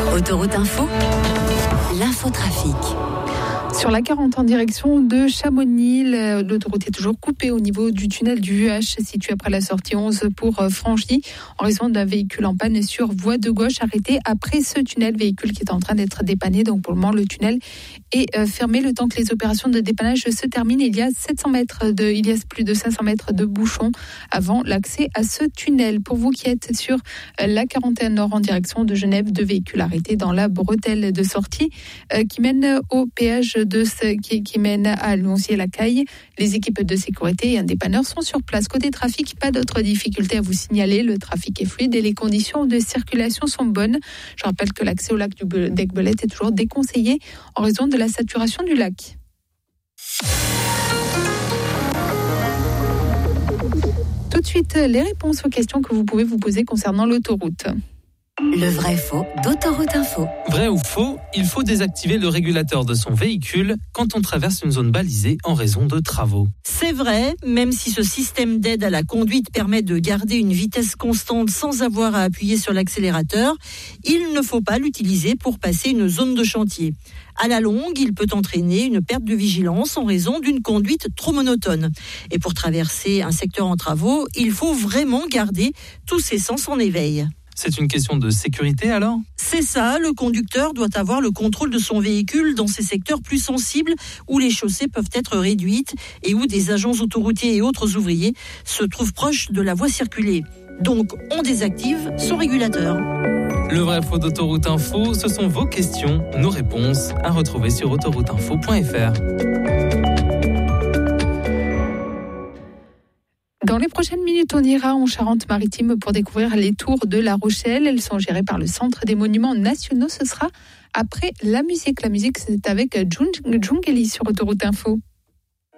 Autoroute Info, l'infotrafic. Sur la 40 en direction de Chamonix, l'autoroute est toujours coupée au niveau du tunnel du UH situé après la sortie 11 pour Frangy en raison d'un véhicule en panne sur voie de gauche arrêté après ce tunnel, véhicule qui est en train d'être dépanné. Donc pour le moment le tunnel est fermé le temps que les opérations de dépannage se terminent. Il y a plus de 500 mètres de bouchons avant l'accès à ce tunnel. Pour vous qui êtes sur la 41 Nord en direction de Genève, 2 véhicules arrêtés dans la bretelle de sortie qui mène au péage qui mène à Lonsy-la-Caille. Les équipes de sécurité et un dépanneur sont sur place. Côté trafic, pas d'autres difficultés à vous signaler. Le trafic est fluide et les conditions de circulation sont bonnes. Je rappelle que l'accès au lac du d'Aiguebelette est toujours déconseillé en raison de la saturation du lac. Tout de suite, les réponses aux questions que vous pouvez vous poser concernant l'autoroute. Le vrai faux d'Autoroute Info. Vrai ou faux, il faut désactiver le régulateur de son véhicule quand on traverse une zone balisée en raison de travaux. C'est vrai, même si ce système d'aide à la conduite permet de garder une vitesse constante sans avoir à appuyer sur l'accélérateur, il ne faut pas l'utiliser pour passer une zone de chantier. À la longue, il peut entraîner une perte de vigilance en raison d'une conduite trop monotone. Et pour traverser un secteur en travaux, il faut vraiment garder tous ses sens en éveil. C'est une question de sécurité alors ? C'est ça, le conducteur doit avoir le contrôle de son véhicule dans ces secteurs plus sensibles où les chaussées peuvent être réduites et où des agents autoroutiers et autres ouvriers se trouvent proches de la voie circulée. Donc, on désactive son régulateur. Le vrai faux d'Autoroute Info, ce sont vos questions, nos réponses à retrouver sur autorouteinfo.fr. Dans les prochaines minutes, on ira en Charente-Maritime pour découvrir les tours de La Rochelle. Elles sont gérées par le Centre des Monuments Nationaux. Ce sera après la musique. La musique, c'est avec Jungeli sur Autoroute Info.